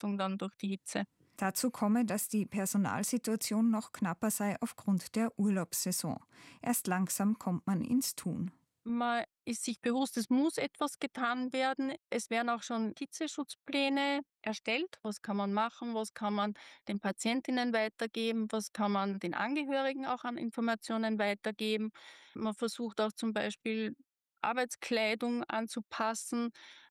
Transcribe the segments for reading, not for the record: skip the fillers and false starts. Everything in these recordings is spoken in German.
Überlastung dann durch die Hitze. Dazu komme, dass die Personalsituation noch knapper sei aufgrund der Urlaubssaison. Erst langsam kommt man ins Tun. Man ist sich bewusst, es muss etwas getan werden. Es werden auch schon Hitzeschutzpläne erstellt. Was kann man machen? Was kann man den Patientinnen weitergeben? Was kann man den Angehörigen auch an Informationen weitergeben? Man versucht auch zum Beispiel Arbeitskleidung anzupassen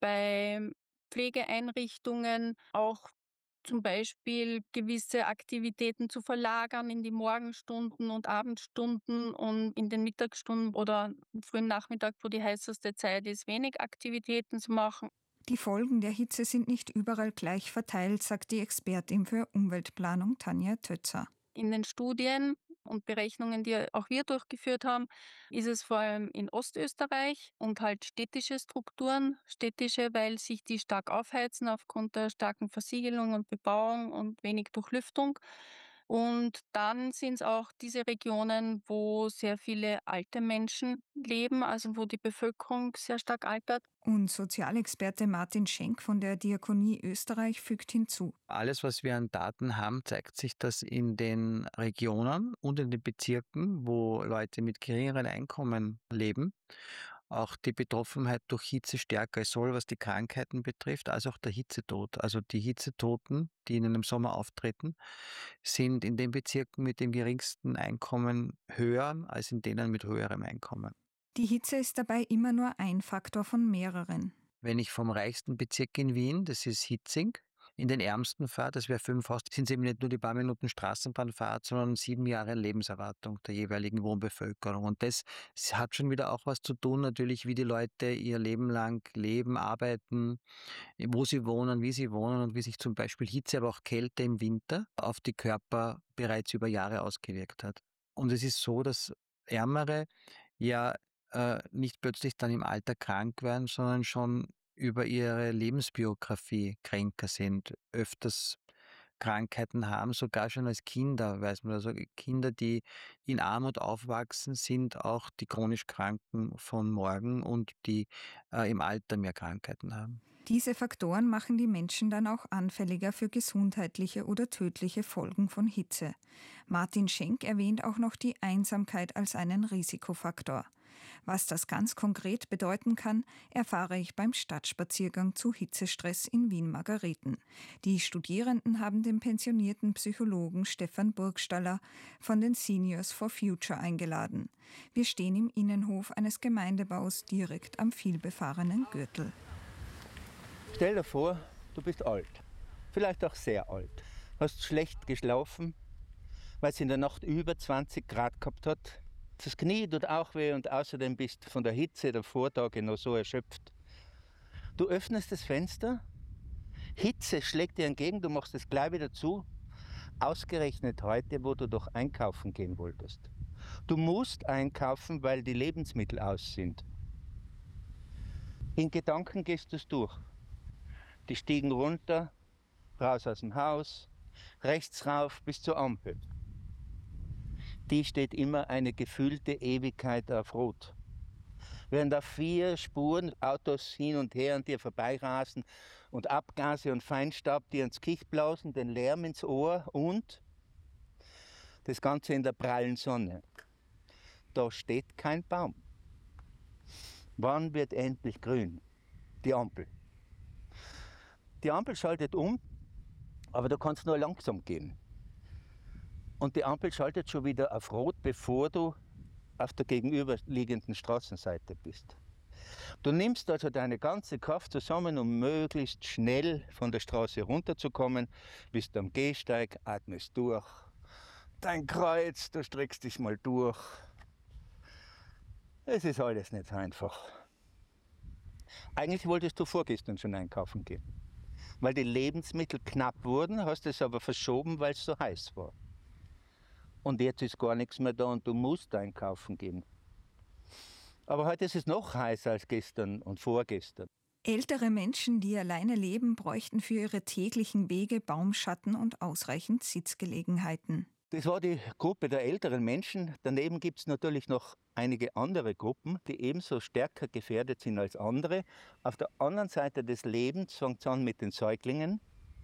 bei Pflegeeinrichtungen, auch zum Beispiel gewisse Aktivitäten zu verlagern in die Morgenstunden und Abendstunden und in den Mittagsstunden oder am frühen Nachmittag, wo die heißeste Zeit ist, wenig Aktivitäten zu machen. Die Folgen der Hitze sind nicht überall gleich verteilt, sagt die Expertin für Umweltplanung Tanja Tötzer. In den Studien und Berechnungen, die auch wir durchgeführt haben, ist es vor allem in Ostösterreich und halt städtische Strukturen, weil sich die stark aufheizen aufgrund der starken Versiegelung und Bebauung und wenig Durchlüftung. Und dann sind es auch diese Regionen, wo sehr viele alte Menschen leben, also wo die Bevölkerung sehr stark altert. Und Sozialexperte Martin Schenk von der Diakonie Österreich fügt hinzu. Alles, was wir an Daten haben, zeigt sich, dass in den Regionen und in den Bezirken, wo Leute mit geringeren Einkommen leben, auch die Betroffenheit durch Hitze stärker ist, sowohl was die Krankheiten betrifft, als auch der Hitzetod. Also die Hitzetoten, die in einem Sommer auftreten, sind in den Bezirken mit dem geringsten Einkommen höher als in denen mit höherem Einkommen. Die Hitze ist dabei immer nur ein Faktor von mehreren. Wenn ich vom reichsten Bezirk in Wien, das ist Hitzing, in den ärmsten fahre, das wäre 5 Haus, sind es eben nicht nur die paar Minuten Straßenbahnfahrt, sondern 7 Jahre Lebenserwartung der jeweiligen Wohnbevölkerung. Und das hat schon wieder auch was zu tun, natürlich, wie die Leute ihr Leben lang leben, arbeiten, wo sie wohnen, wie sie wohnen und wie sich zum Beispiel Hitze, aber auch Kälte im Winter auf die Körper bereits über Jahre ausgewirkt hat. Und es ist so, dass Ärmere ja nicht plötzlich dann im Alter krank werden, sondern schon über ihre Lebensbiografie kränker sind, öfters Krankheiten haben, sogar schon als Kinder, weiß man. Also Kinder, die in Armut aufwachsen, sind auch die chronisch Kranken von morgen und die im Alter mehr Krankheiten haben. Diese Faktoren machen die Menschen dann auch anfälliger für gesundheitliche oder tödliche Folgen von Hitze. Martin Schenk erwähnt auch noch die Einsamkeit als einen Risikofaktor. Was das ganz konkret bedeuten kann, erfahre ich beim Stadtspaziergang zu Hitzestress in Wien-Margareten. Die Studierenden haben den pensionierten Psychologen Stefan Burgstaller von den Seniors for Future eingeladen. Wir stehen im Innenhof eines Gemeindebaus direkt am vielbefahrenen Gürtel. Stell dir vor, du bist alt, vielleicht auch sehr alt, hast schlecht geschlafen, weil es in der Nacht über 20 Grad gehabt hat. Das Knie tut auch weh und außerdem bist du von der Hitze der Vortage noch so erschöpft. Du öffnest das Fenster, Hitze schlägt dir entgegen, du machst es gleich wieder zu, ausgerechnet heute, wo du doch einkaufen gehen wolltest. Du musst einkaufen, weil die Lebensmittel aus sind. In Gedanken gehst du es durch. Die Stiegen runter, raus aus dem Haus, rechts rauf bis zur Ampel. Die steht immer eine gefühlte Ewigkeit auf Rot. Während da 4 Spuren Autos hin und her an dir vorbeirasen und Abgase und Feinstaub dir ins Gesicht blasen, den Lärm ins Ohr und das Ganze in der prallen Sonne. Da steht kein Baum. Wann wird endlich grün? Die Ampel. Die Ampel schaltet um, aber du kannst nur langsam gehen. Und die Ampel schaltet schon wieder auf Rot, bevor du auf der gegenüberliegenden Straßenseite bist. Du nimmst also deine ganze Kraft zusammen, um möglichst schnell von der Straße runterzukommen, bist am Gehsteig, atmest durch. Dein Kreuz, du streckst dich mal durch. Es ist alles nicht einfach. Eigentlich wolltest du vorgestern schon einkaufen gehen. Weil die Lebensmittel knapp wurden, hast du es aber verschoben, weil es so heiß war. Und jetzt ist gar nichts mehr da und du musst einkaufen gehen. Aber heute ist es noch heißer als gestern und vorgestern. Ältere Menschen, die alleine leben, bräuchten für ihre täglichen Wege Baumschatten und ausreichend Sitzgelegenheiten. Das war die Gruppe der älteren Menschen. Daneben gibt es natürlich noch einige andere Gruppen, die ebenso stärker gefährdet sind als andere. Auf der anderen Seite des Lebens fängt es an mit den Säuglingen.